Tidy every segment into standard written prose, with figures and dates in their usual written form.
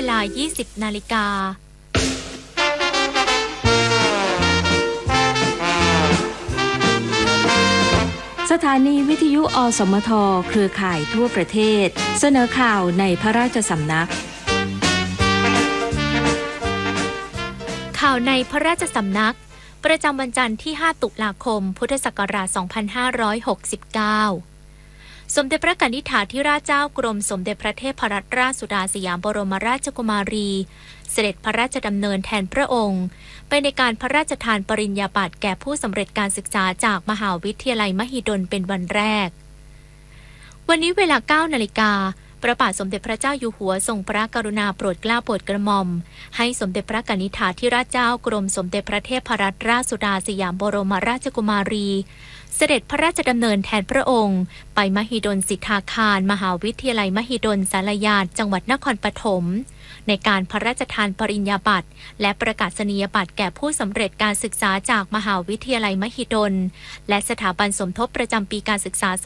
ลา 20 นาฬิกาสถานีวิทยุอสมทเครือข่ายทั่วประเทศเสนอข่าวในพระราชสำนักข่าวในพระราชสำนักประจำวันจันทร์ที่ 5 ตุลาคม พุทธศักราช 2569 สมเด็จพระกนิษฐาธิราชเจ้ากรมสมเด็จพระเทพรัตนราชสุดาสยามบรมราชกุมารีเสด็จพระราชดำเนินแทนพระองค์ไปในการพระราชทานปริญญาบัตรแก่ผู้สำเร็จการศึกษาจากมหาวิทยาลัยมหิดลเป็นวันแรกวันนี้เวลา 9 นาฬิกาพระบาทสมเด็จพระเจ้าอยู่หัวทรงพระกรุณาโปรดเกล้าโปรดกระหม่อมให้สมเด็จพระกนิษฐาธิราชเจ้ากรมสมเด็จพระเทพรัตนราชสุดาสยามบรมราชกุมารีเสด็จพระราชดำเนินแทนพระองค์ไปมหิดลสิทธาคารมหาวิทยาลัยมหิดลสารยาจังหวัดนครปฐมในการพระราชทานปริญญาบัตรและประกาศนียบัตรแก่ผู้สำเร็จการศึกษาจากมหาวิทยาลัยมหิดลและสถาบันสมทบประจำปีการศึกษา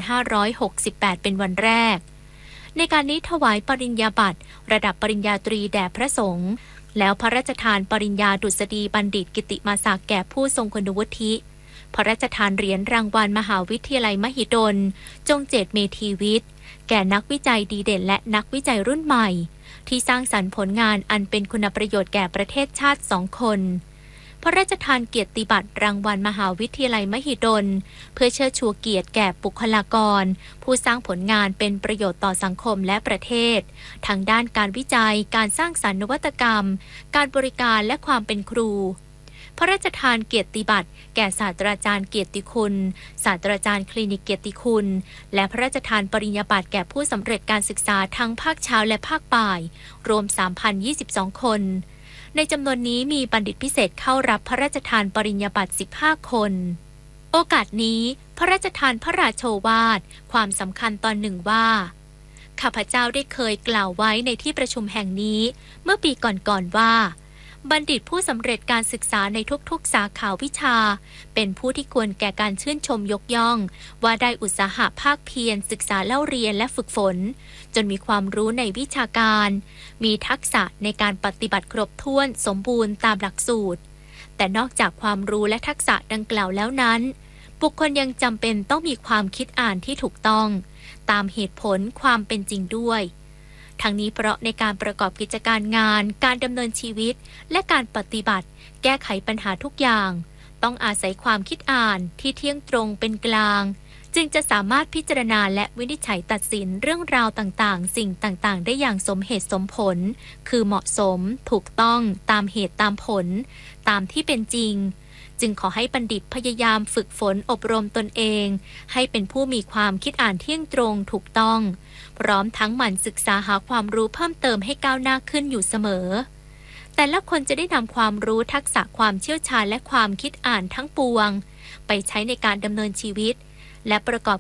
2568 เป็นวันแรกในการนี้ถวายปริญญาบัตรระดับปริญญาตรีแด่พระสงฆ์แล้วพระราชทานปริญญาดุษฎีบัณฑิตกิติมาศักดิ์แก่ผู้ทรงคุณวุฒิพระราชทานเหรียญรางวัลมหาวิทยาลัยมหิดลจงเจตเมธีวิทย์แก่นักวิจัยดีเด่นและนักวิจัยรุ่นใหม่ที่สร้างสรรค์ผลงานอันเป็นคุณประโยชน์แก่ประเทศชาติ2 คนพระราชทานเกียรติบัตรรางวัลมหาวิทยาลัยมหิดลเพื่อเชิดชูเกียรติแก่บุคลากรผู้สร้างผลงานเป็นประโยชน์ต่อสังคมและประเทศทางด้านการวิจัยการสร้างสรรค์นวัตกรรมการบริการและความเป็นครูพระราชทานเกียรติบัตรแก่ศาสตราจารย์เกียรติคุณศาสตราจารย์คลินิกเกียรติคุณและพระราชทานปริญญาบัตรแก่ผู้สำเร็จการศึกษาทั้งภาคเช้าและภาคบ่ายรวม 3,022 คนในจำนวนนี้มีบัณฑิตพิเศษเข้ารับพระราชทานปริญญาบัตร15 คนโอกาสนี้พระราชทานพระราโชวาทความสำคัญตอนหนึ่งว่าข้าพเจ้าได้เคยกล่าวไว้ในที่ประชุมแห่งนี้เมื่อปีก่อนๆว่าบัณฑิตผู้สำเร็จการศึกษาในทุกๆสาขาวิชาเป็นผู้ที่ควรแก่การชื่นชมยกย่องว่าได้อุตสาหะภาคเพียรศึกษาเล่าเรียนและฝึกฝนจนมีความรู้ในวิชาการมีทักษะในการปฏิบัติครบถ้วนสมบูรณ์ตามหลักสูตรแต่นอกจากความรู้และทักษะดังกล่าวแล้วนั้นบุคคลยังจำเป็นต้องมีความคิดอ่านที่ถูกต้องตามเหตุผลความเป็นจริงด้วยทั้งนี้เพราะในการประกอบกิจการงานการดำเนินชีวิตและการปฏิบัติแก้ไขปัญหาทุกอย่างต้องอาศัยความคิดอ่านที่เที่ยงตรงเป็นกลางจึงจะสามารถพิจารณาและวินิจฉัยตัดสินเรื่องราวต่างๆสิ่งต่างๆได้อย่างสมเหตุสมผลคือเหมาะสมถูกต้องตามเหตุตามผลตามที่เป็นจริงจึงขอให้บัณฑิตพยายามฝึกฝนอบรมตนเองให้เป็นผู้มีความคิดอ่านเที่ยงตรงถูกต้องพร้อมทั้งหมั่นศึกษาหาความรู้เพิ่มเติมให้ก้าวหน้าขึ้นอยู่เสมอแต่ละคนจะได้นำความรู้ทักษะความเชี่ยวชาญและความคิดอ่านทั้งปวงไปใช้ในการดำเนินชีวิตและประกอบ